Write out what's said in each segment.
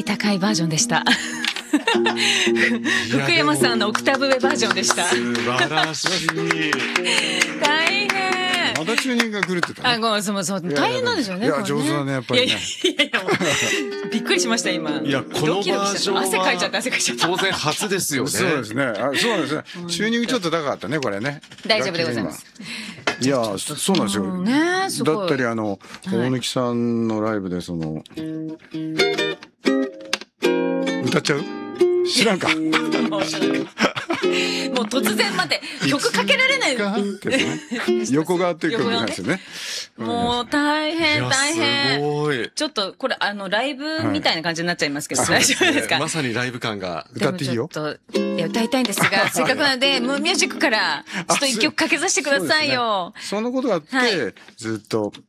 高いバージョンでした。福山さんのオクターブ上バージョンでした。 素晴らしい。 大変。 またチューニングが来るって言ったね。 そう大変なんですよね。 いや上手だねやっぱりね。 いやびっくりしました今。 いやこのバージョンは汗かいちゃった当然初ですよね。 そうですね。そうですね。チューニングちょっと高かったねこれね。 大丈夫でございます。 いやそうなんですよ。 ねすごい。 だったり大貫さんのライブで歌っちゃう？知らんか。 もう突然待って曲かけられない。 横側っていう曲なんですよね。 もう大変大変。 すごい。 ちょっとこれライブみたいな感じになっちゃいますけど大丈夫ですか？ まさにライブ感が。 歌っていいよ。 歌いたいんですがせっかくなのでムーンミュージックからちょっと一曲かけさせてくださいよ。 そのことがあってずっと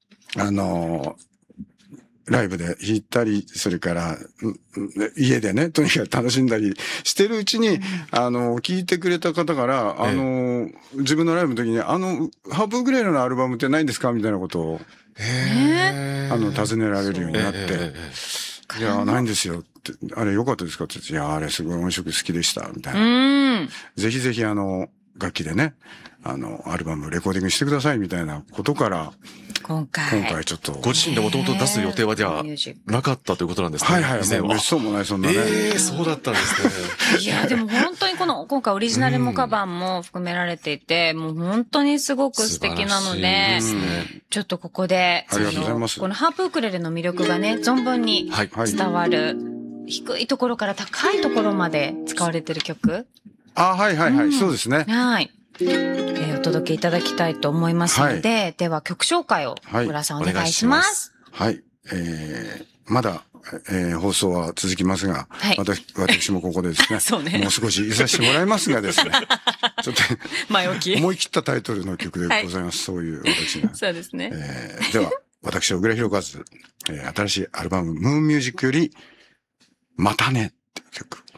ライブで弾いたり、それから、家でね、とにかく楽しんだりしてるうちに、聞いてくれた方から、自分のライブの時に、ハープウクレレのアルバムってないんですかみたいなことを、尋ねられるようになって、いや、ないんですよって、あれ良かったですかって言って、いや、あれすごい音色好きでした、みたいな。ぜひぜひ楽器でね、アルバムレコーディングしてくださいみたいなことから、今回ちょっと。 ご自身でもともと出す予定はじゃあ、なかったということなんですね。 はいはい。もう別荘もない、そんなね。 そうだったんですね。 いや、でも本当に今回オリジナルもカバーも含められていて、もう本当にすごく素敵なので、ちょっとここで、 ありがとうございます。 このハープウクレレの魅力がね、存分に伝わる、低いところから高いところまで使われてる曲。 はいはいはい。そうですね。 はい。お届けいただきたいと思いますので、では曲紹介を小倉さんお願いします。 はい。まだ、放送は続きますが、私もここでですね、もう少しいさせてもらいますがですね、ちょっと前置き思い切ったタイトルの曲でございます。そういう形が。 そうですね。 では、私、小倉弘和、新しいアルバム、ムーンミュージックより、またねっていう曲。